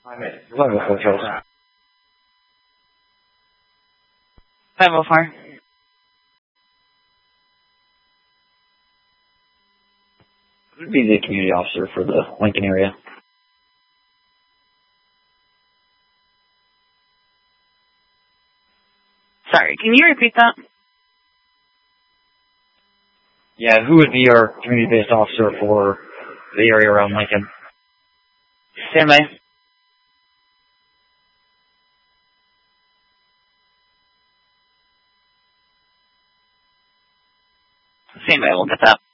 504 Hills. 504. Would be the community officer for the Lincoln area. Sorry, can you repeat that? Yeah, who would be our community-based officer for the area around Lincoln? Stand by. Stand by, we'll get that.